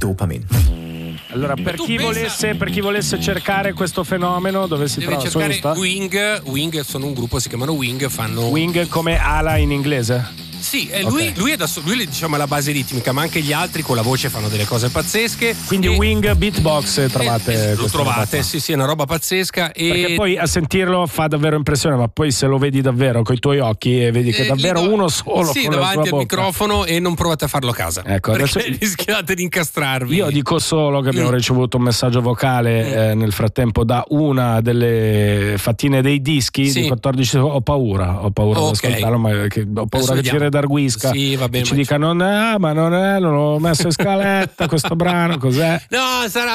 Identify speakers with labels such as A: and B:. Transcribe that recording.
A: dopamine.
B: Allora, per chi volesse cercare questo fenomeno, dove si
C: deve
B: trova?
C: cercare Wing, sono un gruppo, si chiamano Wing, fanno
B: Wing come ala in inglese?
C: Sì, lui diciamo è la base ritmica, ma anche gli altri con la voce fanno delle cose pazzesche.
B: Quindi Wing Beatbox trovate.
C: Lo trovate, sì, è una roba pazzesca.
B: Perché poi a sentirlo fa davvero impressione, ma poi se lo vedi davvero coi tuoi occhi e vedi che è davvero uno solo con
C: davanti al
B: bocca.
C: microfono, e non provate a farlo a casa.
B: Ecco,
C: perché
B: adesso
C: rischiate di incastrarvi.
B: Io dico solo che abbiamo ricevuto un messaggio vocale nel frattempo da una delle fattine dei dischi di 14. Ho paura di ascoltarlo, ma ho paura che ci redarguisca.
C: Sì, va bene,
B: ci dica non l'ho messo in scaletta questo brano, cos'è?
C: No, sarà